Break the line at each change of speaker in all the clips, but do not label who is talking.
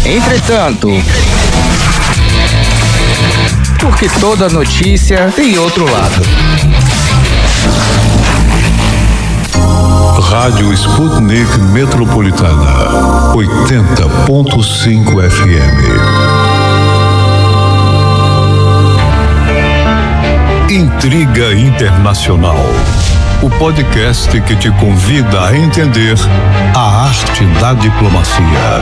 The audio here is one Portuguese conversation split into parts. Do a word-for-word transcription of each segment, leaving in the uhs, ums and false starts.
Entretanto, porque toda notícia tem outro lado.
Rádio Sputnik Metropolitana, oitenta ponto cinco F M. Intriga Internacional, o podcast que te convida a entender a arte da diplomacia.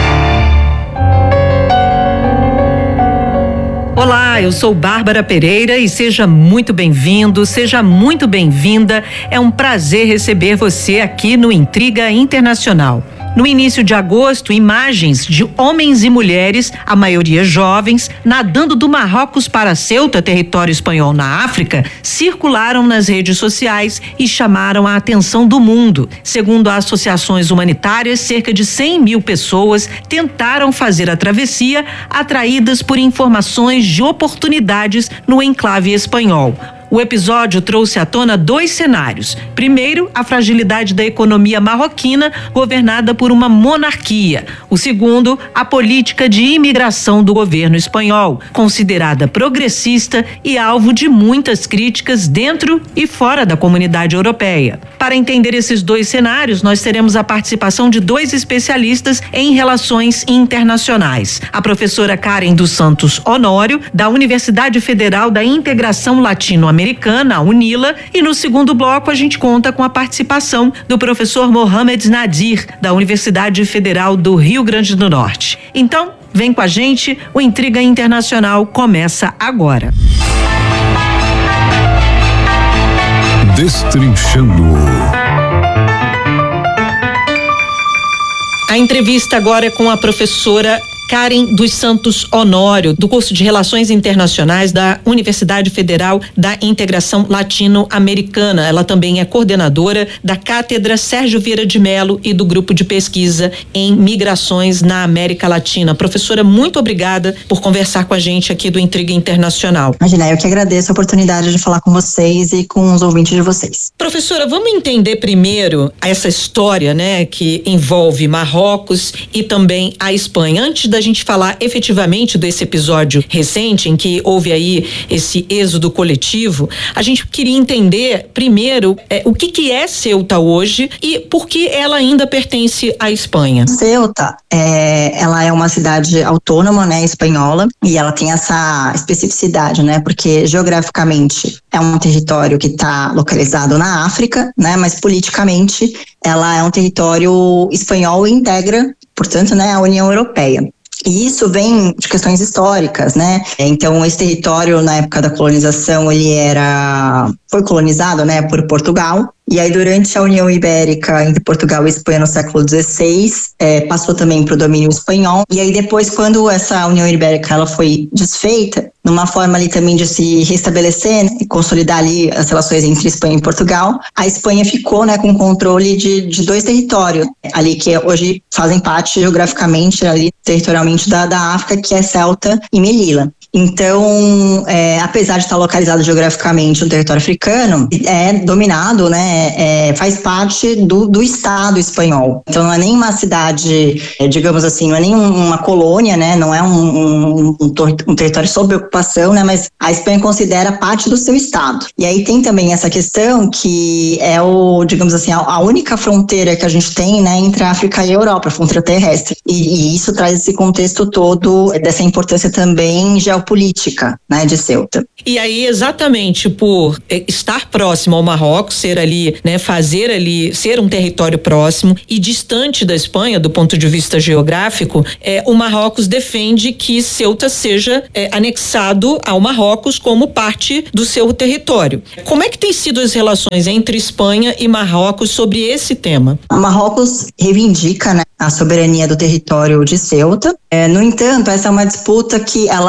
Olá, eu sou Bárbara Pereira e seja muito bem-vindo, seja muito bem-vinda. É um prazer receber você aqui no Intriga Internacional. No início de agosto, imagens de homens e mulheres, a maioria jovens, nadando do Marrocos para Ceuta, território espanhol na África, circularam nas redes sociais e chamaram a atenção do mundo. Segundo associações humanitárias, cerca de cem mil pessoas tentaram fazer a travessia, atraídas por informações de oportunidades no enclave espanhol. O episódio trouxe à tona dois cenários. Primeiro, a fragilidade da economia marroquina, governada por uma monarquia. O segundo, a política de imigração do governo espanhol, considerada progressista e alvo de muitas críticas dentro e fora da comunidade europeia. Para entender esses dois cenários, nós teremos a participação de dois especialistas em relações internacionais. A professora Karen dos Santos Honório, da Universidade Federal da Integração Latino-Americana, Americana, a UNILA, e no segundo bloco a gente conta com a participação do professor Mohamed Nadir, da Universidade Federal do Rio Grande do Norte. Então, vem com a gente, o Intriga Internacional começa agora.
Destrinchando.
A entrevista agora é com a professora Karen dos Santos Honório, do curso de Relações Internacionais da Universidade Federal da Integração Latino-Americana. Ela também é coordenadora da Cátedra Sérgio Vieira de Mello e do Grupo de Pesquisa em Migrações na América Latina. Professora, muito obrigada por conversar com a gente aqui do Intriga Internacional.
Imagina, eu que agradeço a oportunidade de falar com vocês e com os ouvintes de vocês.
Professora, vamos entender primeiro essa história, né, que envolve Marrocos e também a Espanha. Antes da gente falar efetivamente desse episódio recente em que houve aí esse êxodo coletivo, a gente queria entender primeiro é, o que que é Ceuta hoje e por que ela ainda pertence à Espanha.
Ceuta, é, ela é uma cidade autônoma, né, espanhola, e ela tem essa especificidade, né, porque geograficamente é um território que está localizado na África, né, mas politicamente ela é um território espanhol e integra, portanto, né, a União Europeia. E isso vem de questões históricas, né? Então, esse território, na época da colonização, ele era, foi colonizado, né, por Portugal. E aí, durante a União Ibérica, entre Portugal e Espanha, no século dezesseis, é, passou também para o domínio espanhol. E aí, depois, quando essa União Ibérica ela foi desfeita, numa forma ali também de se restabelecer, né, e consolidar ali as relações entre Espanha e Portugal, a Espanha ficou, né, com controle de, de dois territórios, ali que hoje fazem parte geograficamente, ali territorialmente da, da África, que é Ceuta e Melilla. Então, é, apesar de estar localizado geograficamente no território africano, é dominado, né, é, faz parte do, do Estado espanhol. Então, não é nem uma cidade, é, digamos assim, não é nem uma colônia, né, não é um, um, um, um território sob ocupação, né, mas a Espanha considera parte do seu Estado. E aí tem também essa questão que é o, digamos assim, a, a única fronteira que a gente tem, né, entre a África e a Europa, a fronteira terrestre. E, e isso traz esse contexto todo dessa importância também geopolítica. política, né, de Ceuta.
E aí, exatamente por estar próximo ao Marrocos, ser ali, né, fazer ali, ser um território próximo e distante da Espanha, do ponto de vista geográfico, é, o Marrocos defende que Ceuta seja é, anexado ao Marrocos como parte do seu território. Como é que tem sido as relações entre Espanha e Marrocos sobre esse tema?
O Marrocos reivindica, né, a soberania do território de Ceuta. É, no entanto, essa é uma disputa que ela fica nessa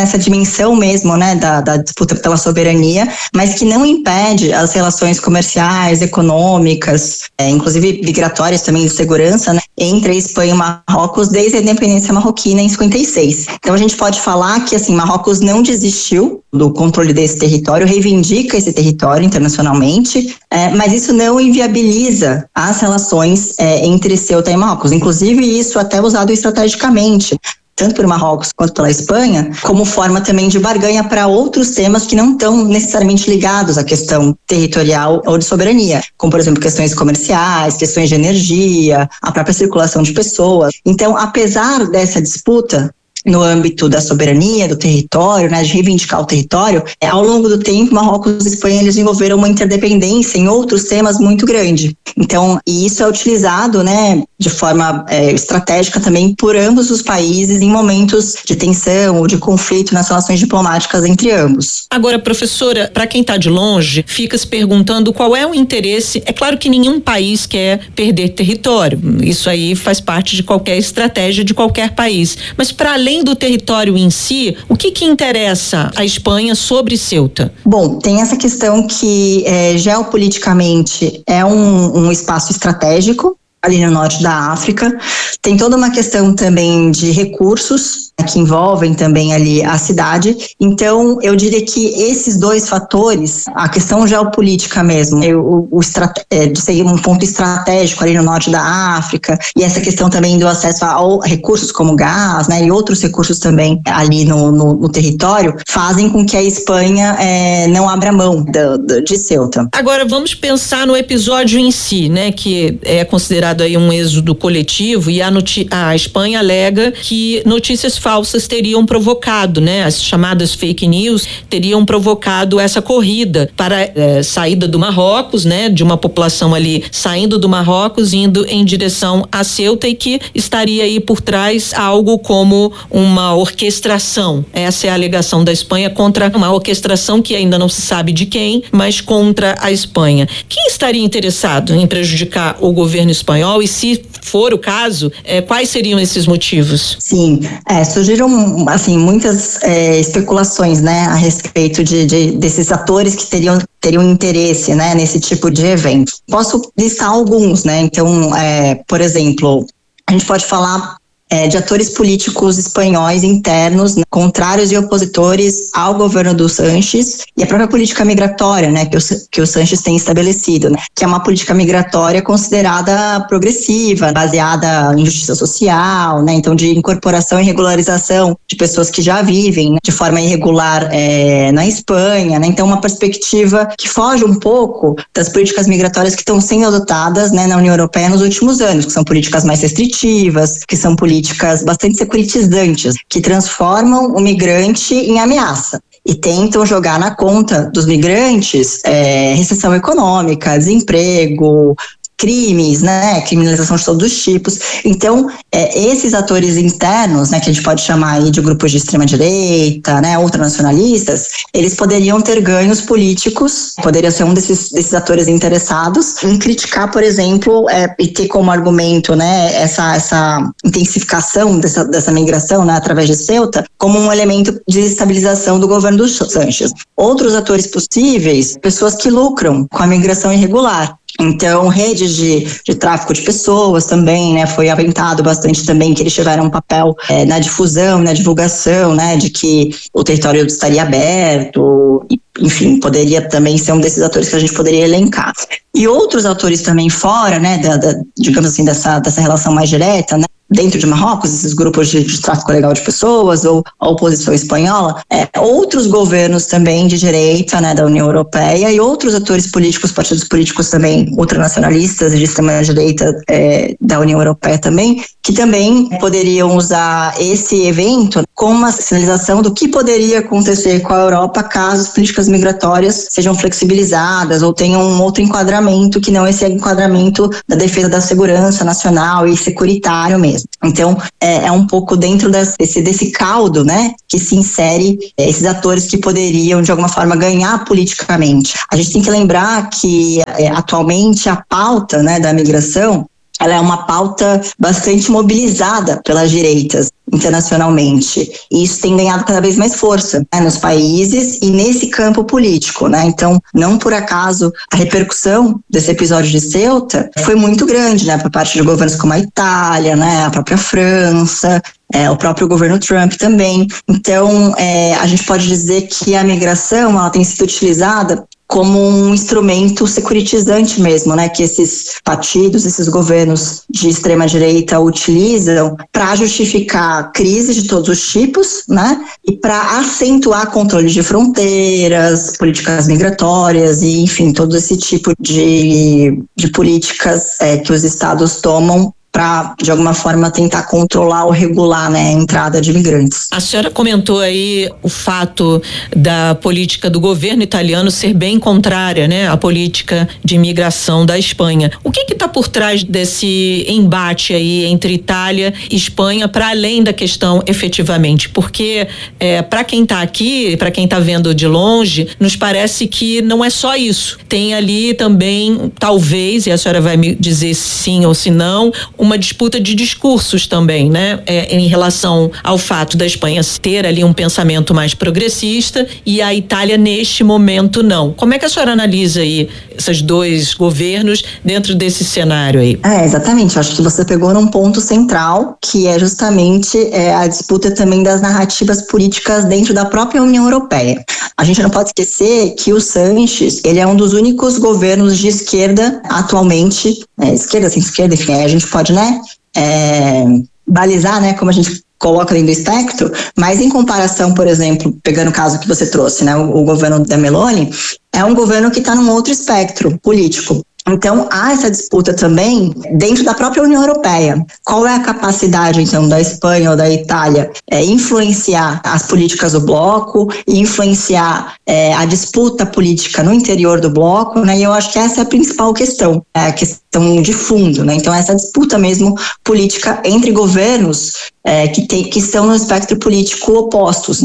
essa dimensão mesmo, né, da, da disputa pela soberania, mas que não impede as relações comerciais, econômicas, é, inclusive migratórias também de segurança, né, entre a Espanha e Marrocos desde a independência marroquina em cinquenta e seis. Então a gente pode falar que assim, Marrocos não desistiu do controle desse território, reivindica esse território internacionalmente, é, mas isso não inviabiliza as relações é, entre Ceuta e Marrocos. Inclusive isso até é usado estrategicamente, tanto por Marrocos quanto pela Espanha, como forma também de barganha para outros temas que não estão necessariamente ligados à questão territorial ou de soberania, como, por exemplo, questões comerciais, questões de energia, a própria circulação de pessoas. Então, apesar dessa disputa no âmbito da soberania, do território, né, de reivindicar o território, é, ao longo do tempo, Marrocos e Espanha eles desenvolveram uma interdependência em outros temas muito grande. Então, e isso é utilizado, né, de forma é, estratégica também por ambos os países em momentos de tensão ou de conflito nas relações diplomáticas entre ambos.
Agora, professora, para quem está de longe, fica se perguntando qual é o interesse. É claro que nenhum país quer perder território. Isso aí faz parte de qualquer estratégia de qualquer país. Mas para além Além do território em si, o que que interessa a Espanha sobre Ceuta?
Bom, tem essa questão que é, geopoliticamente é um, um espaço estratégico ali no norte da África. Tem toda uma questão também de recursos, né, que envolvem também ali a cidade. Então, eu diria que esses dois fatores, a questão geopolítica mesmo, o, o estrate- é, de ser um ponto estratégico ali no norte da África, e essa questão também do acesso a, a recursos como gás, né, e outros recursos também ali no, no, no território, fazem com que a Espanha é, não abra mão do, do, de Ceuta.
Agora, vamos pensar no episódio em si, né, que é considerado aí um êxodo coletivo, e a, noti- a Espanha alega que notícias falsas teriam provocado, né, as chamadas fake news teriam provocado essa corrida para é, saída do Marrocos, né, de uma população ali saindo do Marrocos, indo em direção a Ceuta, e que estaria aí por trás algo como uma orquestração. Essa é a alegação da Espanha contra uma orquestração que ainda não se sabe de quem, mas contra a Espanha. Quem estaria interessado em prejudicar o governo espanhol? E se for o caso, é, quais seriam esses motivos?
Sim, é, surgiram assim muitas é, especulações, né, a respeito de, de desses atores que teriam teriam interesse, né, nesse tipo de evento. Posso listar alguns, né? Então, é, por exemplo, a gente pode falar É, de atores políticos espanhóis internos, né, contrários e opositores ao governo do Sanches e a própria política migratória, né, que o, que o Sanches tem estabelecido, né, que é uma política migratória considerada progressiva, baseada em justiça social, né, então de incorporação e regularização de pessoas que já vivem, né, de forma irregular é, na Espanha, né, então uma perspectiva que foge um pouco das políticas migratórias que estão sendo adotadas, né, na União Europeia nos últimos anos, que são políticas mais restritivas, que são políticas políticas bastante securitizantes, que transformam o migrante em ameaça e tentam jogar na conta dos migrantes é, recessão econômica, desemprego, crimes, né, criminalização de todos os tipos. Então, é, esses atores internos, né, que a gente pode chamar aí de grupos de extrema-direita, né, ultranacionalistas, eles poderiam ter ganhos políticos, poderiam ser um desses, desses atores interessados em criticar, por exemplo, é, e ter como argumento, né, essa, essa intensificação dessa, dessa migração, né, através de Ceuta, como um elemento de estabilização do governo do Sanches. Outros atores possíveis, pessoas que lucram com a migração irregular. Então, redes de, de tráfico de pessoas também, né, foi aventado bastante também que eles tiveram um papel é, na difusão, na divulgação, né, de que o território estaria aberto, e, enfim, poderia também ser um desses atores que a gente poderia elencar. E outros atores também fora, né, da, da, digamos assim, dessa, dessa relação mais direta, né, dentro de Marrocos, esses grupos de, de tráfico legal de pessoas ou a oposição espanhola, é, outros governos também de direita, né, da União Europeia e outros atores políticos, partidos políticos também ultranacionalistas e de extrema-direita é, da União Europeia também, que também poderiam usar esse evento como uma sinalização do que poderia acontecer com a Europa caso as políticas migratórias sejam flexibilizadas ou tenham um outro enquadramento que não esse enquadramento da defesa da segurança nacional e securitário mesmo. Então, é, é um pouco dentro desse, desse caldo, né, que se insere é, esses atores que poderiam, de alguma forma, ganhar politicamente. A gente tem que lembrar que, é, atualmente, a pauta, né, da migração, ela é uma pauta bastante mobilizada pelas direitas internacionalmente. E isso tem ganhado cada vez mais força, né, nos países e nesse campo político, né? Então, não por acaso, a repercussão desse episódio de Ceuta foi muito grande, né, por parte de governos como a Itália, né, a própria França, é, o próprio governo Trump também. Então, é, a gente pode dizer que a migração, ela tem sido utilizada como um instrumento securitizante mesmo, né, que esses partidos, esses governos de extrema direita utilizam para justificar crises de todos os tipos, né, e para acentuar controle de fronteiras, políticas migratórias e, enfim, todo esse tipo de, de políticas é, que os estados tomam para, de alguma forma, tentar controlar ou regular, né, a entrada de imigrantes.
A senhora comentou aí o fato da política do governo italiano ser bem contrária, né, à política de imigração da Espanha. O que que está por trás desse embate aí entre Itália e Espanha, para além da questão efetivamente? Porque é, para quem está aqui, para quem está vendo de longe, nos parece que não é só isso. Tem ali também, talvez, e a senhora vai me dizer sim ou se não, uma disputa de discursos também, né? É, em relação ao fato da Espanha ter ali um pensamento mais progressista e a Itália neste momento não. Como é que a senhora analisa aí esses dois governos dentro desse cenário aí?
É, exatamente. Eu acho que você pegou num ponto central, que é justamente é, a disputa também das narrativas políticas dentro da própria União Europeia. A gente não pode esquecer que o Sanches, ele é um dos únicos governos de esquerda atualmente, é, esquerda, sem esquerda, enfim, a gente pode, né, é, balizar, né, como a gente coloca dentro do espectro, mas em comparação, por exemplo, pegando o caso que você trouxe, né, o, o governo da Meloni, é um governo que está num outro espectro político. Então, há essa disputa também dentro da própria União Europeia. Qual é a capacidade, então, da Espanha ou da Itália é, influenciar as políticas do bloco e influenciar é, a disputa política no interior do bloco, né? E eu acho que essa é a principal questão, é a questão de fundo, né? Então, essa disputa mesmo política entre governos é, que, tem, que estão no espectro político opostos.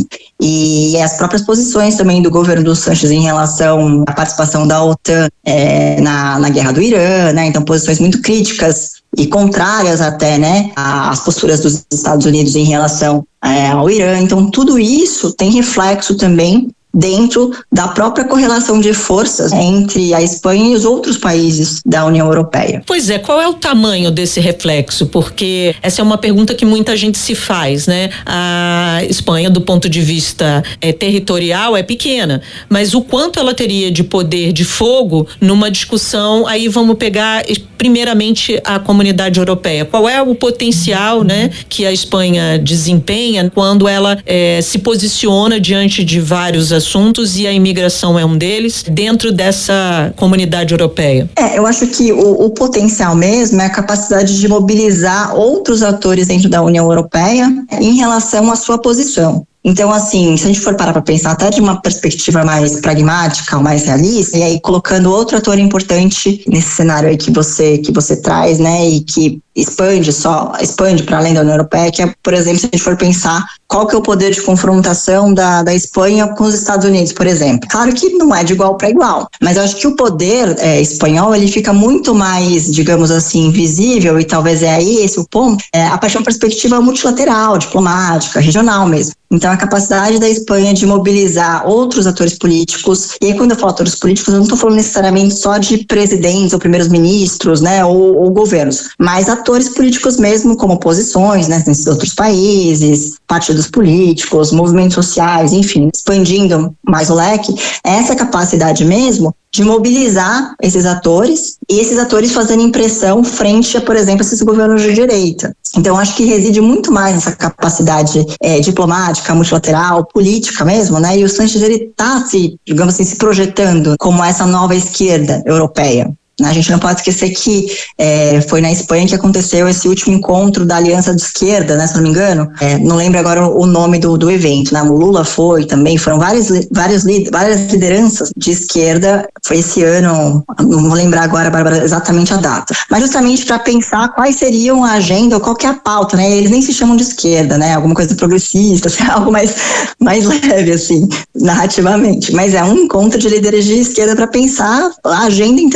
E as próprias posições também do governo do Sanches em relação à participação da OTAN é, na, na guerra do Irã, né? Então, posições muito críticas e contrárias até, né, às posturas dos Estados Unidos em relação é, ao Irã. Então, tudo isso tem reflexo também dentro da própria correlação de forças entre a Espanha e os outros países da União Europeia.
Pois é, qual é o tamanho desse reflexo? Porque essa é uma pergunta que muita gente se faz, né? A Espanha, do ponto de vista é, territorial, é pequena, mas o quanto ela teria de poder de fogo numa discussão, aí vamos pegar primeiramente a comunidade europeia. Qual é o potencial, né, que a Espanha desempenha quando ela é, se posiciona diante de vários assuntos assuntos e a imigração é um deles, dentro dessa comunidade europeia?
É, eu acho que o, o potencial mesmo é a capacidade de mobilizar outros atores dentro da União Europeia em relação à sua posição. Então, assim, se a gente for parar para pensar até de uma perspectiva mais pragmática, mais realista, e aí colocando outro ator importante nesse cenário aí que você, que você traz, né, e que expande só, expande para além da União Europeia, que é, por exemplo, se a gente for pensar qual que é o poder de confrontação da, da Espanha com os Estados Unidos, por exemplo. Claro que não é de igual para igual, mas eu acho que o poder é, espanhol, ele fica muito mais, digamos assim, visível, e talvez é aí esse o ponto, é, a partir de uma perspectiva multilateral, diplomática, regional mesmo. Então, a capacidade da Espanha de mobilizar outros atores políticos, e aí quando eu falo atores políticos, eu não estou falando necessariamente só de presidentes ou primeiros ministros, né, ou, ou governos, mas atores políticos mesmo, como oposições, né, nesses outros países, partidos políticos, movimentos sociais, enfim, expandindo mais o leque, essa capacidade mesmo de mobilizar esses atores e esses atores fazendo impressão frente a, por exemplo, esses governos de direita. Então, acho que reside muito mais nessa capacidade é, diplomática, multilateral, política mesmo, né? E o Sanches, ele está se, digamos assim, se projetando como essa nova esquerda europeia. A gente não pode esquecer que é, foi na Espanha que aconteceu esse último encontro da Aliança de Esquerda, né, se não me engano. É, não lembro agora o nome do, do evento, né? O Lula foi também, foram vários, vários, várias lideranças de esquerda. Foi esse ano, não vou lembrar agora, Bárbara, exatamente a data. Mas justamente para pensar quais seriam a agenda, ou qual que é a pauta, né? Eles nem se chamam de esquerda, né? Alguma coisa progressista, assim, algo mais, mais leve, assim, narrativamente. Mas é um encontro de líderes de esquerda para pensar a agenda internacional,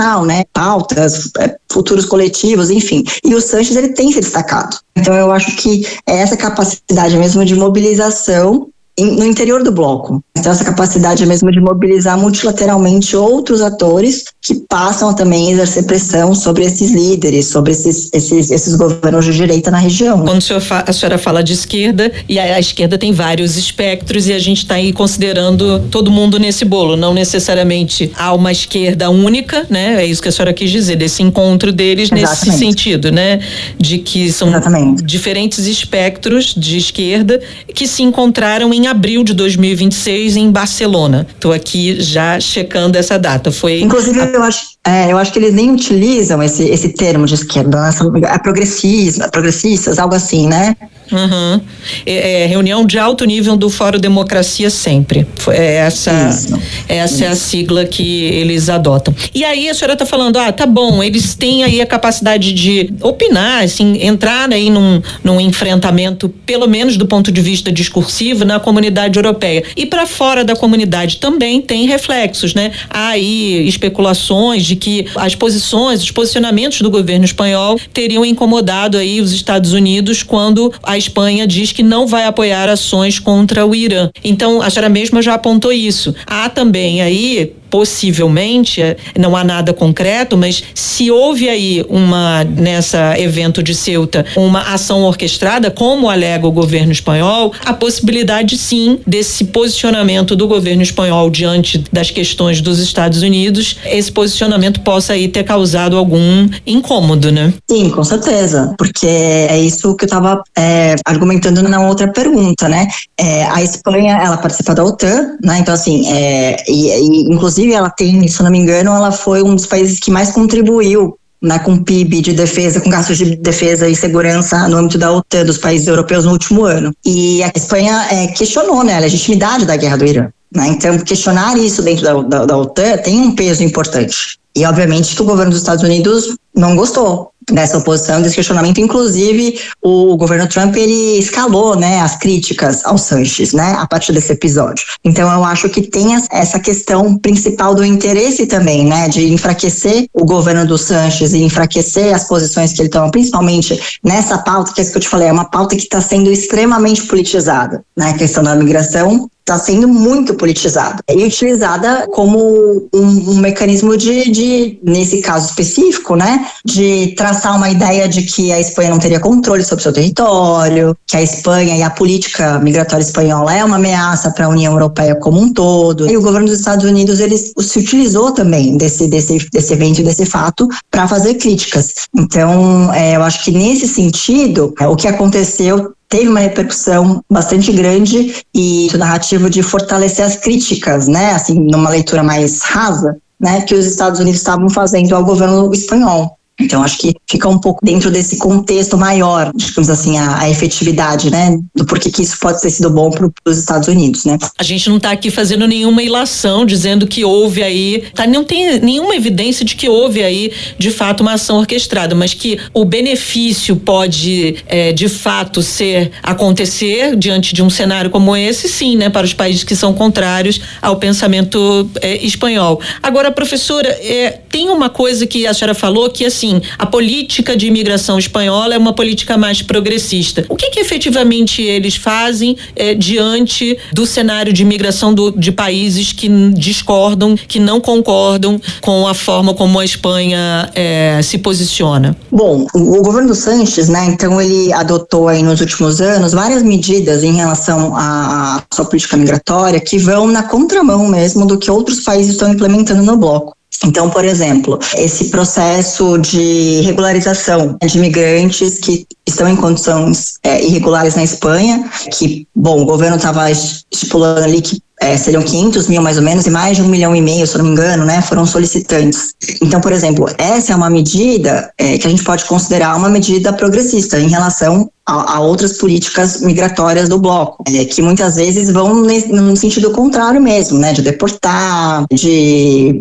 nacional, né? Pautas, futuros coletivos, enfim. E o Sanches, ele tem se destacado. Então eu acho que é essa capacidade mesmo de mobilização no interior do bloco. Então essa capacidade mesmo de mobilizar multilateralmente outros atores que passam a também exercer pressão sobre esses líderes, sobre esses, esses, esses governos de direita na região.
Quando a senhora fala de esquerda, e a, a esquerda tem vários espectros e a gente está aí considerando todo mundo nesse bolo, não necessariamente há uma esquerda única, né? É isso que a senhora quis dizer, desse encontro deles. Exatamente. Nesse sentido, né? De que são Exatamente. Diferentes espectros de esquerda que se encontraram em abril de dois mil e vinte e seis em Barcelona. Estou aqui já checando essa data. Foi
Inclusive, a... eu, acho, é, eu acho que eles nem utilizam esse, esse termo de esquerda, é progressismo, progressistas, algo assim, né?
Uhum. É, é, reunião de alto nível do Fórum Democracia Sempre. Foi essa, Isso. essa Isso. é a sigla que eles adotam. E aí a senhora está falando, ah, tá bom, eles têm aí a capacidade de opinar, assim, entrar aí num, num enfrentamento, pelo menos do ponto de vista discursivo, na comunidade europeia. E para fora da comunidade também tem reflexos, né? Há aí especulações de que as posições, os posicionamentos do governo espanhol teriam incomodado aí os Estados Unidos quando a A Espanha diz que não vai apoiar ações contra o Irã. Então, a senhora mesma já apontou isso. Há também aí, possivelmente, não há nada concreto, mas se houve aí uma, nessa evento de Ceuta, uma ação orquestrada, como alega o governo espanhol, a possibilidade sim desse posicionamento do governo espanhol diante das questões dos Estados Unidos, esse posicionamento possa aí ter causado algum incômodo, né?
Sim, com certeza, porque é isso que eu estava é, argumentando na outra pergunta, né? É, a Espanha, ela participa da OTAN, né? Então, assim, é, e, e, inclusive ela tem, se eu não me engano, ela foi um dos países que mais contribuiu, né, com P I B de defesa, com gastos de defesa e segurança no âmbito da OTAN, dos países europeus no último ano. E a Espanha é, questionou, né, a legitimidade da guerra do Irã. Né? Então, questionar isso dentro da, da, da OTAN tem um peso importante. E, obviamente, que o governo dos Estados Unidos não gostou dessa oposição, desse questionamento. Inclusive, o governo Trump, ele escalou, né, as críticas ao Sanches, né, a partir desse episódio. Então, eu acho que tem essa questão principal do interesse também, né, de enfraquecer o governo do Sanches e enfraquecer as posições que ele toma, principalmente nessa pauta, que é isso que eu te falei, é uma pauta que está sendo extremamente politizada, né, a questão da migração está sendo muito politizada e utilizada como um, um mecanismo de, de, nesse caso específico, né, de traçar uma ideia de que a Espanha não teria controle sobre seu território, que a Espanha e a política migratória espanhola é uma ameaça para a União Europeia como um todo. E o governo dos Estados Unidos, ele se utilizou também desse, desse, desse evento e desse fato para fazer críticas. Então, é, eu acho que nesse sentido, é, o que aconteceu teve uma repercussão bastante grande e o narrativo de fortalecer as críticas, né, assim, numa leitura mais rasa, né, que os Estados Unidos estavam fazendo ao governo espanhol. Então, acho que fica um pouco dentro desse contexto maior, digamos assim, a, a efetividade, né, do porquê que isso pode ter sido bom para os Estados Unidos, né.
A gente não está aqui fazendo nenhuma ilação, dizendo que houve aí, tá, não tem nenhuma evidência de que houve aí, de fato, uma ação orquestrada, mas que o benefício pode, é, de fato, ser, acontecer diante de um cenário como esse, sim, né, para os países que são contrários ao pensamento é, espanhol. Agora, professora, é, tem uma coisa que a senhora falou que, assim, a política de imigração espanhola é uma política mais progressista. O que que efetivamente eles fazem eh, diante do cenário de imigração do, de países que discordam, que não concordam com a forma como a Espanha eh, se posiciona?
Bom, o, o governo do Sanches, né, então ele adotou aí nos últimos anos várias medidas em relação à, à sua política migratória que vão na contramão mesmo do que outros países estão implementando no bloco. Então, por exemplo, esse processo de regularização de imigrantes que estão em condições é, irregulares na Espanha, que, bom, o governo estava estipulando ali que é, seriam quinhentos mil mais ou menos, e mais de um milhão e meio, se eu não me engano, né, foram solicitantes. Então, por exemplo, essa é uma medida é, que a gente pode considerar uma medida progressista em relação a, a outras políticas migratórias do bloco, é, que muitas vezes vão nesse, no sentido contrário mesmo, né, de deportar, de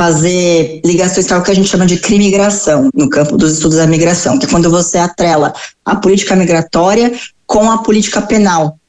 fazer ligações para o que a gente chama de crimigração no campo dos estudos da migração, que é quando você atrela a política migratória com a política penal,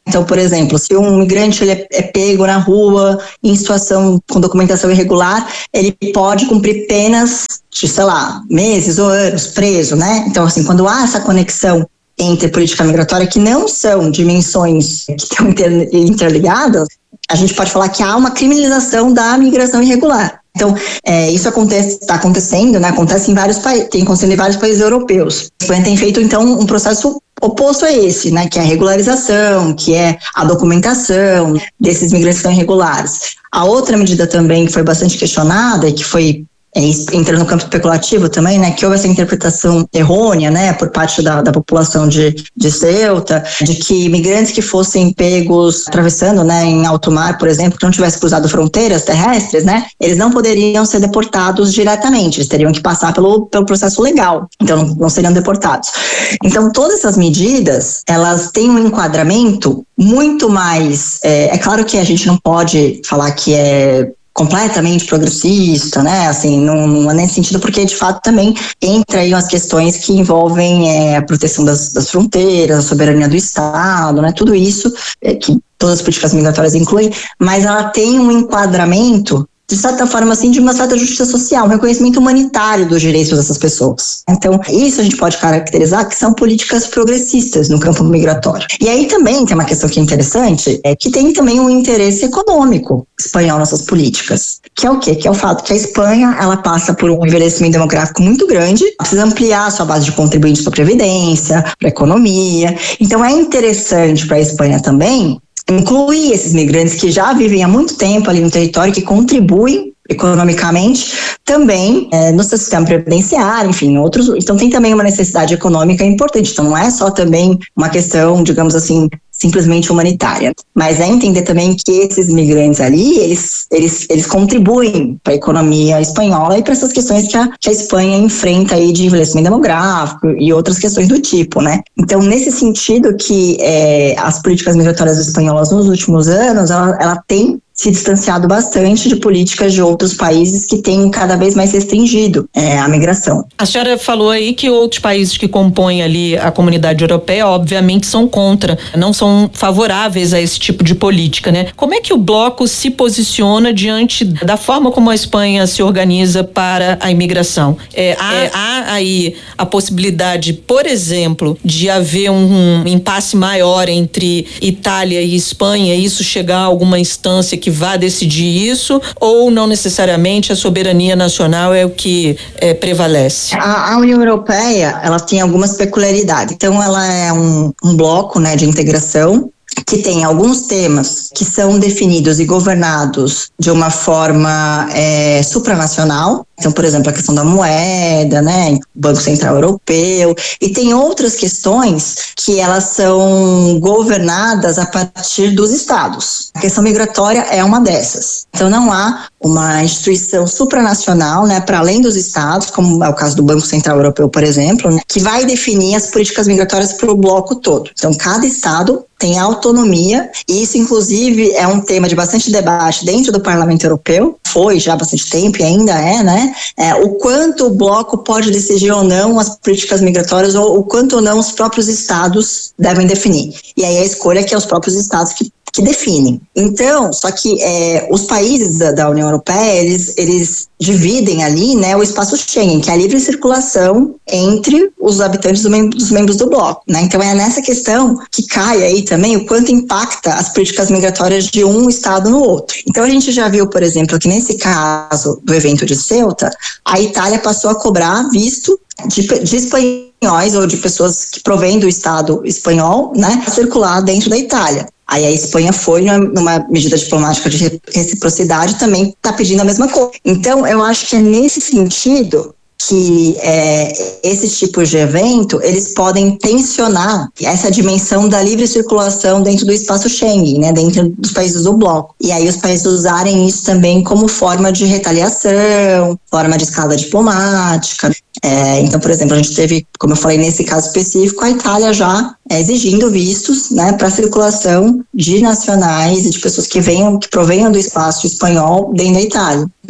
Então, por exemplo, se um migrante ele é, é pego na rua em situação com documentação irregular, ele pode cumprir penas de, sei lá, meses ou anos preso, né? Então, assim, quando há essa conexão entre política migratória, que não são dimensões que estão inter, interligadas, a gente pode falar que há uma criminalização da migração irregular. Então, é, isso está acontecendo, né? Acontece em vários países, tem acontecido em vários países europeus. A Espanha tem feito, então, um processo oposto a esse, né? Que é a regularização, que é a documentação desses migrantes que estão irregulares. A outra medida também que foi bastante questionada e que foi É, entra no campo especulativo também, né, que houve essa interpretação errônea, né, por parte da, da população de, de Ceuta, de que imigrantes que fossem pegos atravessando, né, em alto mar, por exemplo, que não tivessem cruzado fronteiras terrestres, né, eles não poderiam ser deportados diretamente, eles teriam que passar pelo, pelo processo legal, então não, não seriam deportados. Então, todas essas medidas, elas têm um enquadramento muito mais, é, é claro que a gente não pode falar que é completamente progressista, né, assim, não, não é nesse sentido, porque de fato também entra aí umas questões que envolvem é, a proteção das, das fronteiras, a soberania do Estado, né, tudo isso é, que todas as políticas migratórias incluem, mas ela tem um enquadramento de certa forma, assim, de uma certa justiça social, um reconhecimento humanitário dos direitos dessas pessoas. Então, isso a gente pode caracterizar que são políticas progressistas no campo migratório. E aí também tem uma questão que é interessante, é que tem também um interesse econômico espanhol nessas políticas, que é o quê? Que é o fato que a Espanha, ela passa por um envelhecimento demográfico muito grande, precisa ampliar a sua base de contribuintes para a Previdência, para a economia. Então, é interessante para a Espanha também incluir esses migrantes que já vivem há muito tempo ali no território, que contribuem economicamente também é, no seu sistema previdenciário, enfim, outros. Então tem também uma necessidade econômica importante. Então não é só também uma questão, digamos assim, simplesmente humanitária, mas é entender também que esses migrantes ali, eles, eles, eles contribuem para a economia espanhola e para essas questões que a, que a Espanha enfrenta aí de envelhecimento demográfico e outras questões do tipo, né? Então, nesse sentido que é, as políticas migratórias espanholas nos últimos anos, ela, ela tem se distanciado bastante de políticas de outros países que têm cada vez mais restringido é, a migração.
A senhora falou aí que outros países que compõem ali a comunidade europeia, obviamente, são contra, não são favoráveis a esse tipo de política, né? Como é que o bloco se posiciona diante da forma como a Espanha se organiza para a imigração? É, há, é. há aí a possibilidade, por exemplo, de haver um, um impasse maior entre Itália e Espanha, e isso chegar a alguma instância que vá decidir isso, ou não necessariamente a soberania nacional é o que é, prevalece?
A, a União Europeia, ela tem algumas peculiaridades. Então, ela é um, um bloco, né, de integração que tem alguns temas que são definidos e governados de uma forma é, supranacional. Então, por exemplo, a questão da moeda, né, Banco Central Europeu, e tem outras questões que elas são governadas a partir dos estados. A questão migratória é uma dessas. Então, não há uma instituição supranacional, né, para além dos estados, como é o caso do Banco Central Europeu, por exemplo, né, que vai definir as políticas migratórias para o bloco todo. Então, cada estado tem autonomia, e isso, inclusive, é um tema de bastante debate dentro do Parlamento Europeu, foi já há bastante tempo e ainda é, né? É, o quanto o bloco pode decidir ou não as políticas migratórias, ou o quanto ou não os próprios estados devem definir. E aí a escolha é que é os próprios estados que que definem. Então, só que é, os países da, da União Europeia, eles, eles dividem ali, né, o espaço Schengen, que é a livre circulação entre os habitantes do mem- dos membros do bloco, né? Então é nessa questão que cai aí também o quanto impacta as políticas migratórias de um estado no outro. Então a gente já viu, por exemplo, que nesse caso do evento de Ceuta, a Itália passou a cobrar visto de, de espanhóis ou de pessoas que provêm do estado espanhol, né, a circular dentro da Itália. Aí a Espanha foi numa medida diplomática de reciprocidade, também está pedindo a mesma coisa. Então, eu acho que é nesse sentido que é, esses tipos de evento, eles podem tensionar essa dimensão da livre circulação dentro do espaço Schengen, né, dentro dos países do bloco. E aí os países usarem isso também como forma de retaliação, forma de escala diplomática. É, então, por exemplo, a gente teve, como eu falei, nesse caso específico, a Itália já é, exigindo vistos, né, para circulação de nacionais e de pessoas que venham, que provenham do espaço espanhol dentro da Itália.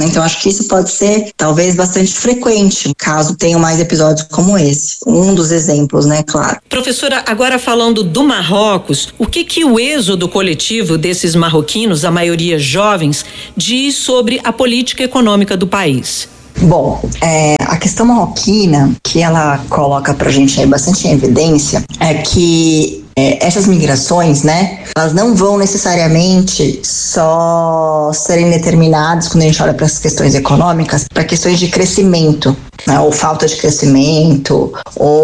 Então acho que isso pode ser talvez bastante frequente, caso tenham mais episódios como esse. Um dos exemplos, né, claro.
Professora, agora falando do Marrocos, o que que o êxodo coletivo desses marroquinos, a maioria jovens, diz sobre a política econômica do país?
Bom, é, a questão marroquina que ela coloca pra gente aí bastante em evidência é que é, essas migrações, né, elas não vão necessariamente só serem determinadas quando a gente olha para as questões econômicas, para questões de crescimento, né, ou falta de crescimento,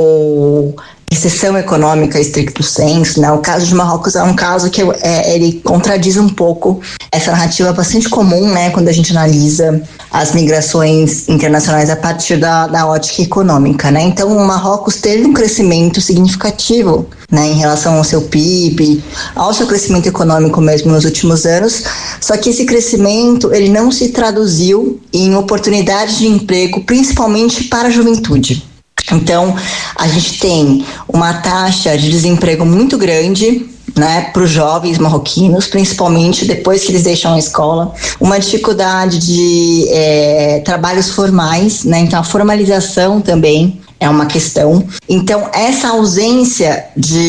ou recessão econômica estricto sensu, né? O caso de Marrocos é um caso que é, ele contradiz um pouco essa narrativa bastante comum, né? Quando a gente analisa as migrações internacionais a partir da, da ótica econômica, né? Então, o Marrocos teve um crescimento significativo, né? Em relação ao seu P I B, ao seu crescimento econômico mesmo nos últimos anos, só que esse crescimento, ele não se traduziu em oportunidades de emprego, principalmente para a juventude. Então, a gente tem uma taxa de desemprego muito grande, né, para os jovens marroquinos, principalmente depois que eles deixam a escola, uma dificuldade de é, trabalhos formais, né, então a formalização também é uma questão. Então, essa ausência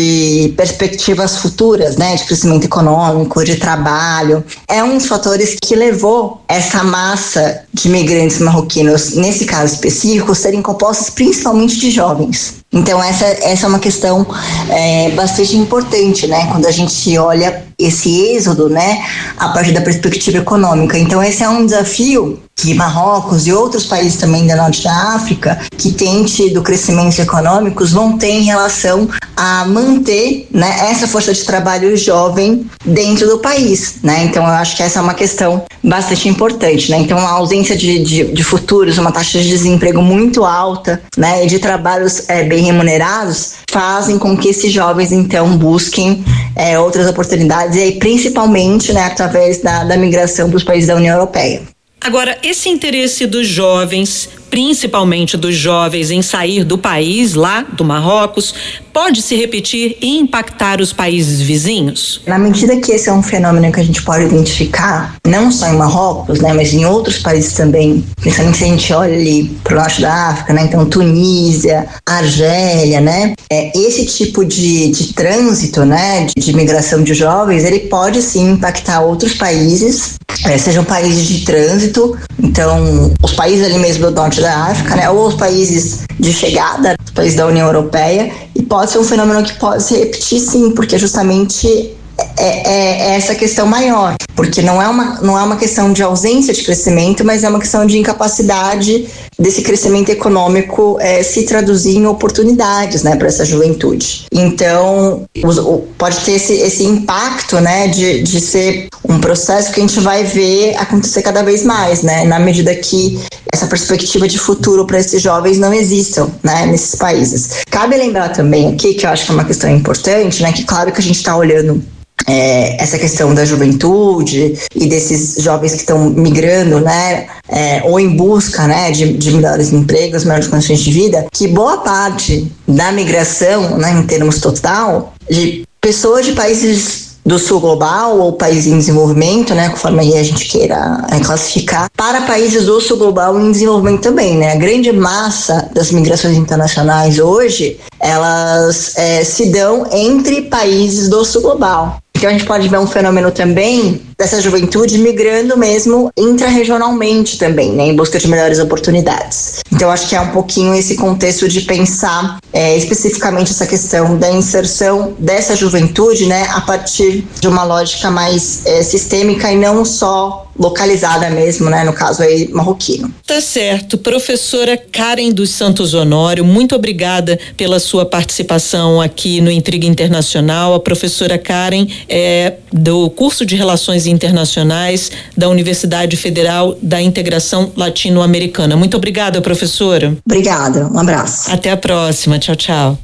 de perspectivas futuras, né, de crescimento econômico, de trabalho, é um dos fatores que levou essa massa de imigrantes marroquinos, nesse caso específico, serem compostas principalmente de jovens. Então, essa, essa é uma questão é, bastante importante, né, quando a gente olha esse êxodo, né, a partir da perspectiva econômica. Então, esse é um desafio que Marrocos e outros países também da Norte da África, que têm tido crescimentos econômicos, vão ter em relação a manter, né, essa força de trabalho jovem dentro do país, né? Então, eu acho que essa é uma questão bastante importante, né? Então, a ausência de, de, de futuros, uma taxa de desemprego muito alta, né, e de trabalhos é, bem remunerados, fazem com que esses jovens, então, busquem é, outras oportunidades, e aí, principalmente, né, através da, da migração para os países da União Europeia.
Agora, esse interesse dos jovens, principalmente dos jovens, em sair do país, lá do Marrocos, pode se repetir e impactar os países vizinhos?
Na medida que esse é um fenômeno que a gente pode identificar, não só em Marrocos, né, mas em outros países também, principalmente se a gente olha ali para o norte da África, né, então Tunísia, Argélia, né, é, esse tipo de, de trânsito, né, de, de migração de jovens, ele pode sim impactar outros países, é, sejam países de trânsito, então os países ali mesmo do norte da África, né, ou os países de chegada, os países da União Europeia, e pode ser um fenômeno que pode se repetir sim, porque justamente é, é, é essa questão maior, porque não é, uma, não é uma questão de ausência de crescimento, mas é uma questão de incapacidade desse crescimento econômico é, se traduzir em oportunidades, né, para essa juventude. Então, os, o, pode ter esse, esse impacto, né, de, de ser um processo que a gente vai ver acontecer cada vez mais, né, na medida que essa perspectiva de futuro para esses jovens não existam, né, nesses países. Cabe lembrar também aqui, que eu acho que é uma questão importante, né, que claro que a gente está olhando É, essa questão da juventude e desses jovens que estão migrando, né, é, ou em busca, né, de, de melhores empregos, melhores condições de vida, que boa parte da migração, né, em termos total, de pessoas de países do sul global ou países em desenvolvimento, né, conforme aí a gente queira é, classificar, para países do sul global em desenvolvimento também, né. A grande massa das migrações internacionais hoje, elas é, se dão entre países do sul global. Então a gente pode ver um fenômeno também dessa juventude migrando mesmo intrarregionalmente também, né, em busca de melhores oportunidades. Então acho que é um pouquinho esse contexto de pensar é, especificamente essa questão da inserção dessa juventude, né, a partir de uma lógica mais é, sistêmica e não só localizada mesmo, né, no caso aí marroquino.
Tá certo. Professora Karen dos Santos Honório, muito obrigada pela sua participação aqui no Intriga Internacional. A professora Karen é do curso de Relações Internacionais da Universidade Federal da Integração Latino-Americana. Muito obrigada, professora.
Obrigada, um abraço.
Até a próxima. Tchau, tchau.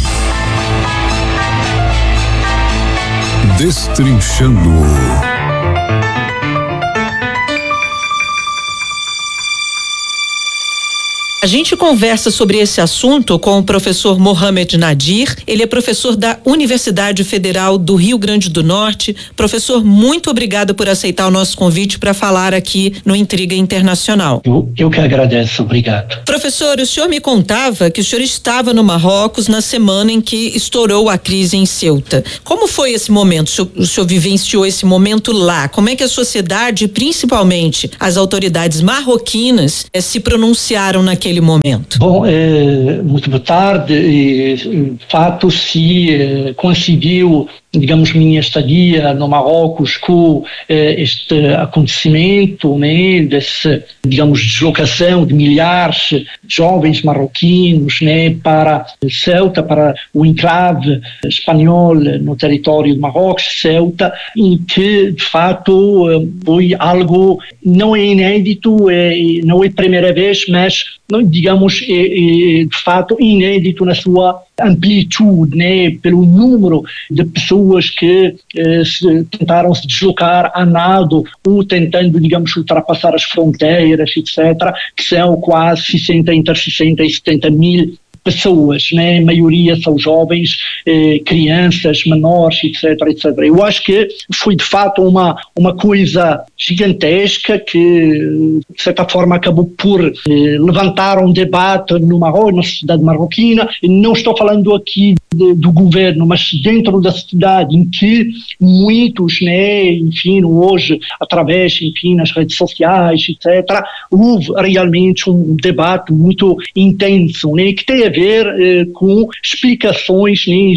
Destrinchando.
A gente conversa sobre esse assunto com o professor Mohamed Nadir. Ele é professor da Universidade Federal do Rio Grande do Norte. Professor, muito obrigado por aceitar o nosso convite para falar aqui no Intriga Internacional.
Eu, eu que agradeço, obrigado.
Professor, o senhor me contava que o senhor estava no Marrocos na semana em que estourou a crise em Ceuta. Como foi esse momento? O senhor, o senhor vivenciou esse momento lá? Como é que a sociedade, principalmente as autoridades marroquinas, eh, se pronunciaram naquele momento?
Bom, é, muito boa tarde. E, de fato, se é, coincidiu, digamos, minha estadia no Marrocos com eh, este acontecimento, né, desse, digamos, deslocação de milhares de jovens marroquinos, né, para Ceuta, para o enclave espanhol no território do Marrocos, Ceuta, e que, de fato, foi algo não é inédito, é, não é a primeira vez, mas, digamos, é, é, de fato, inédito na sua amplitude, né, pelo número de pessoas que eh, se, tentaram se deslocar a nado ou tentando, digamos, ultrapassar as fronteiras, etcétera, que são quase sessenta, entre sessenta e setenta mil pessoas, né? A maioria são jovens, eh, crianças, menores, etc, etcétera. Eu acho que foi de fato uma, uma coisa gigantesca que, de certa forma, acabou por eh, levantar um debate no Marrocos, na sociedade marroquina. Não estou falando aqui de, do governo, mas dentro da sociedade, em que muitos, né, enfim, hoje, através, enfim, nas redes sociais, etcétera, houve realmente um debate muito intenso, né, que tem a ver eh, com explicações, né,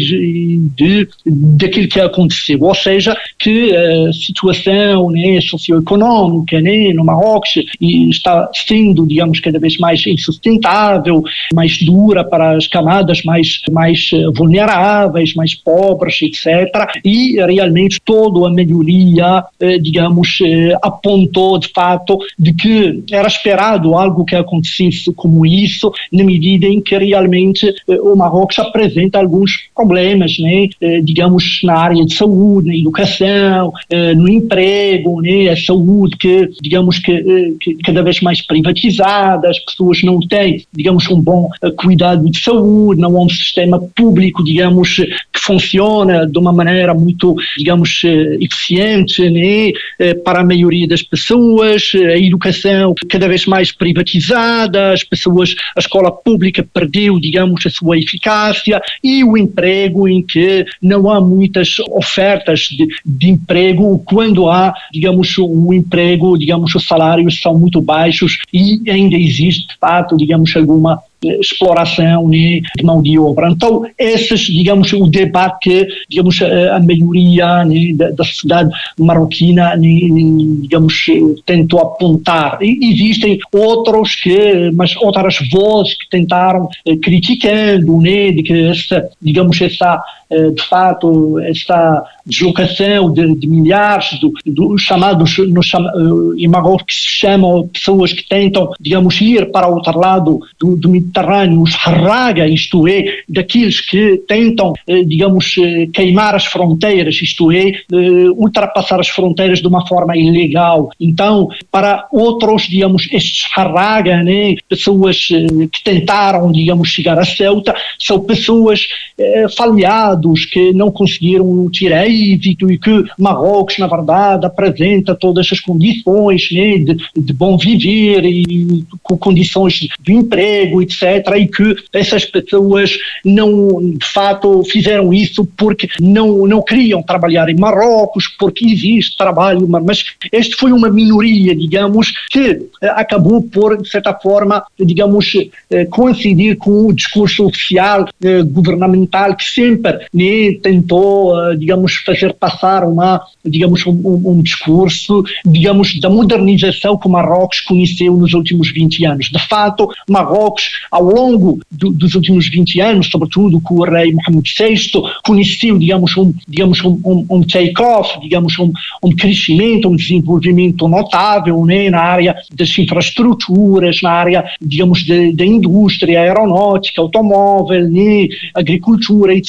de, daquilo que aconteceu, ou seja, que a situação, né, socioeconómica, né, no Marrocos está sendo, digamos, cada vez mais insustentável, mais dura para as camadas mais, mais vulneráveis, mais pobres, etcétera. E realmente toda a melhoria, eh, digamos, eh, apontou de fato de que era esperado algo que acontecesse como isso, na medida em que realmente o Marrocos apresenta alguns problemas, né, digamos, na área de saúde, na educação, no emprego, né, a saúde que, digamos, que, que cada vez mais privatizada, as pessoas não têm, digamos, um bom cuidado de saúde, não há um sistema público, digamos, que funciona de uma maneira muito, digamos, eficiente, né, para a maioria das pessoas, a educação cada vez mais privatizada, as pessoas, a escola pública perdeu, digamos, a sua eficácia, e o emprego em que não há muitas ofertas de, de emprego, quando há, digamos, um emprego, digamos, os salários são muito baixos e ainda existe, de fato, digamos, alguma exploração, né, de mão de obra. Então, esses, digamos, o debate que, digamos, a, a maioria, né, da, da sociedade marroquina, né, digamos, tentou apontar. E existem outros que, mas outras vozes que tentaram, eh, criticando, né, de que essa, digamos, essa, eh, de fato, essa deslocação de, de milhares do, do chamados, no chama, em Marrocos, que se chamam pessoas que tentam, digamos, ir para o outro lado do, do Mediterrâneo, os harraga, isto é, daqueles que tentam, eh, digamos, eh, queimar as fronteiras, isto é, eh, ultrapassar as fronteiras de uma forma ilegal. Então, para outros, digamos, estes harraga, né, pessoas eh, que tentaram, digamos, chegar a Ceuta, são pessoas eh, falhados, que não conseguiram tirar êxito, e que Marrocos, na verdade, apresenta todas as condições, né, de, de bom viver e com condições de emprego, etcétera, e que essas pessoas não, de fato, fizeram isso porque não, não queriam trabalhar em Marrocos, porque existe trabalho, mas este foi uma minoria, digamos, que acabou por, de certa forma, digamos, coincidir com o discurso oficial governamental, que sempre, né, tentou, digamos, fazer passar uma, digamos, um, um, um discurso, digamos, da modernização que Marrocos conheceu nos últimos vinte anos. De fato, Marrocos, ao longo do, dos últimos vinte anos, sobretudo com o rei Mohamed sexto, conheceu, digamos, um, digamos, um, um, um take-off, digamos, um, um crescimento, um desenvolvimento notável, né, na área das infraestruturas, na área, digamos, da indústria aeronáutica, automóvel, né, agricultura, etcétera.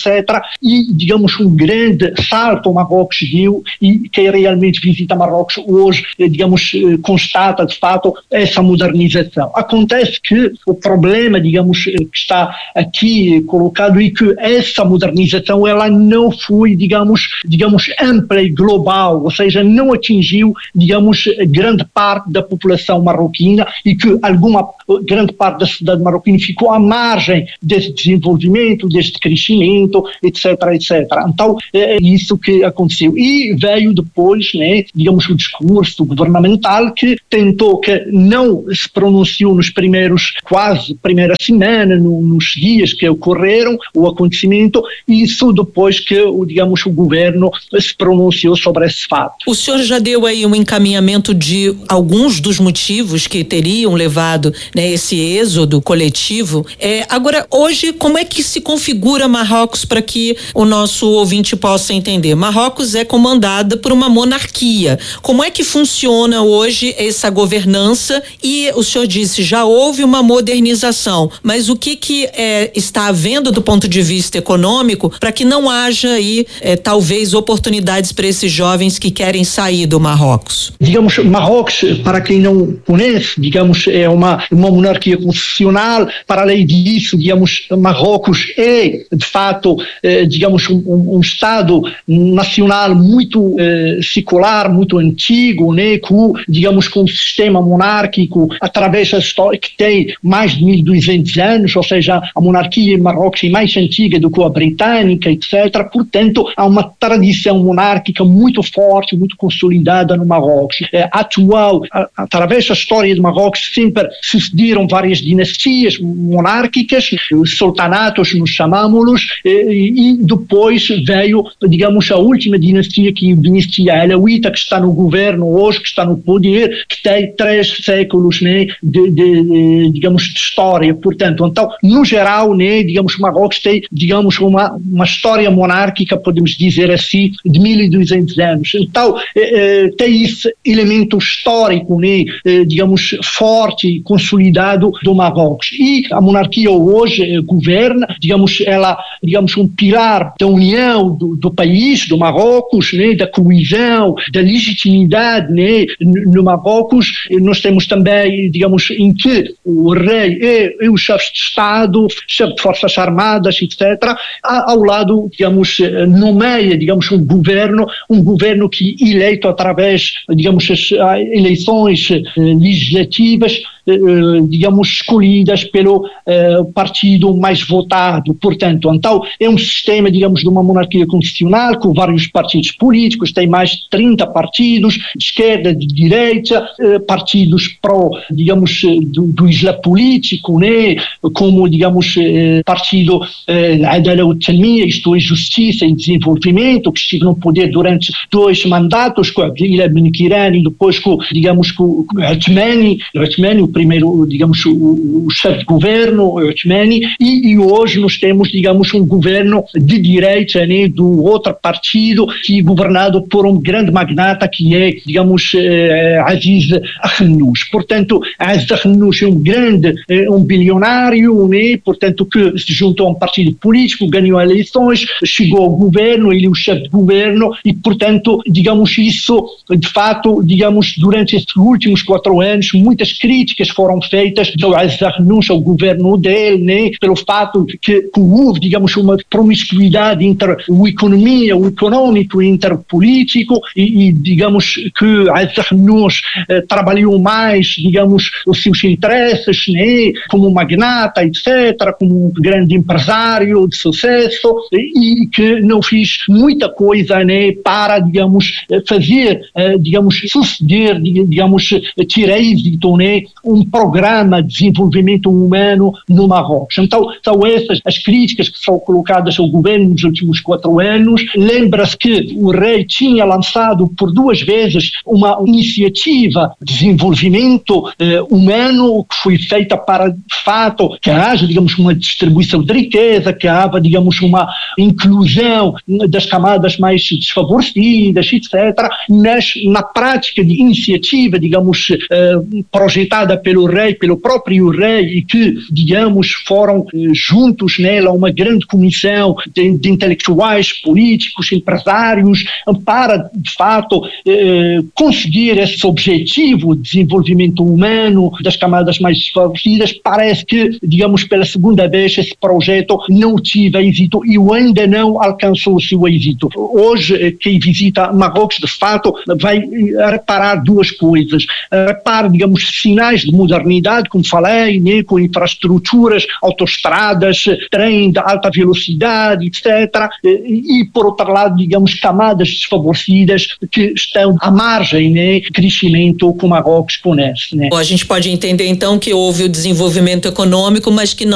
e, digamos, um grande salto o Marrocos deu, e quem realmente visita Marrocos hoje, digamos, constata de fato essa modernização. Acontece que o problema, digamos, que está aqui colocado é que essa modernização ela não foi, digamos, digamos ampla e global, ou seja, não atingiu, digamos, grande parte da população marroquina, e que alguma grande parte da sociedade marroquina ficou à margem desse desenvolvimento, deste crescimento, etc, etcétera. Então, é isso que aconteceu. E veio depois, né, digamos, o discurso governamental que tentou, que não se pronunciou nos primeiros, quase, primeira semana, no, nos dias que ocorreram o acontecimento, e isso depois que, digamos, o governo se pronunciou sobre esse fato.
O senhor já deu aí um encaminhamento de alguns dos motivos que teriam levado, né, esse êxodo coletivo. É, agora, hoje, como é que se configura Marrocos para que o nosso ouvinte possa entender? Marrocos é comandada por uma monarquia. Como é que funciona hoje essa governança? E o senhor disse, já houve uma modernização, mas o que que é, está havendo do ponto de vista econômico para que não haja aí, é, talvez, oportunidades para esses jovens que querem sair do Marrocos?
Digamos, Marrocos, para quem não conhece, digamos, é uma, uma monarquia constitucional. Para além disso, digamos, Marrocos é, de fato, eh, digamos, um, um, um Estado nacional muito eh, secular, muito antigo, né, com, digamos, com um sistema monárquico através da história que tem mais de mil e duzentos anos, ou seja, a monarquia em Marrocos é mais antiga do que a britânica, etcétera. Portanto, há uma tradição monárquica muito forte, muito consolidada no Marrocos. É, atual, a, através da história de Marrocos, sempre sucederam várias dinastias monárquicas, os sultanatos, nos chamamos-los, e, e depois veio, digamos, a última dinastia, que é a dinastia alauíta, que está no governo hoje, que está no poder, que tem três séculos, né, de, de, de, digamos, de história. Portanto, então, no geral, né, digamos, Marrocos tem, digamos, uma, uma história monárquica, podemos dizer assim, de mil e duzentos anos. Então, eh, tem esse elemento histórico, né, eh, digamos, forte e consolidado do Marrocos. E a monarquia hoje eh, governa, digamos, ela, digamos, um pilar da união do, do país, do Marrocos, né, da coesão, da legitimidade, né, no Marrocos. Nós temos também, digamos, em que o rei e, e os chefes de Estado, chefes de forças armadas, etcétera, ao lado, digamos, nomeia, digamos, um governo, um governo que é eleito através, digamos, as eleições legislativas, digamos, escolhidas pelo uh, partido mais votado. Portanto, então, é um sistema, digamos, de uma monarquia constitucional com vários partidos políticos, tem mais de trinta partidos, de esquerda, de direita, uh, partidos pró, digamos, do, do islã político, né, como, digamos, uh, partido Adala wa Tanmiya, isto é, Justiça e Desenvolvimento, que esteve no poder durante dois mandatos, com Abdel Ben Kirani e depois com, digamos, com o Othmani, o primeiro, digamos, o, o chefe de governo, o Othmani, e, e hoje nós temos, digamos, um governo de direita, né, do outro partido, que é governado por um grande magnata que é, digamos, eh, Aziz Akhannouch. Portanto, Aziz Akhannouch é um grande, eh, um bilionário, né, portanto, que se juntou a um partido político, ganhou eleições, chegou ao governo, ele é o chefe de governo, e, portanto, digamos, isso, de fato, digamos, durante estes últimos quatro anos, muitas críticas foram feitas do Aziz Akhannouch ao governo dele, né, pelo fato que, que houve, digamos, uma promiscuidade entre o economia, o econômico e interpolítico, e, e digamos que Aziz Akhannouch eh, trabalhou mais, digamos, os seus interesses, né, como magnata, etcétera, como um grande empresário de sucesso, e, e que não fez muita coisa, né, para, digamos, fazer, eh, digamos, suceder, digamos, tirar êxito, né, um programa de desenvolvimento humano no Marrocos. Então, são essas as críticas que são colocadas ao governo nos últimos quatro anos. Lembra-se que o rei tinha lançado por duas vezes uma iniciativa de desenvolvimento eh, humano que foi feita para, de fato, que haja, digamos, uma distribuição de riqueza, que haja, digamos, uma inclusão das camadas mais desfavorecidas, etcétera. Mas, na prática de iniciativa, digamos, eh, projetada pelo rei, pelo próprio rei, e que, digamos, foram eh, juntos nela uma grande comissão de, de intelectuais, políticos, empresários, para, de fato, eh, conseguir esse objetivo de desenvolvimento humano das camadas mais desfavorecidas. Parece que, digamos, pela segunda vez esse projeto não tive êxito e ainda não alcançou o seu êxito. Hoje, quem visita Marrocos, de fato, vai reparar duas coisas. Repara, digamos, sinais de modernidade, como falei, né, com infraestruturas, autoestradas, trem de alta velocidade, etcétera. E, por outro lado, digamos, camadas desfavorecidas que estão à margem, né, de crescimento que o Marrocos conhece. Né.
A gente pode entender, então, que houve o desenvolvimento econômico, mas que não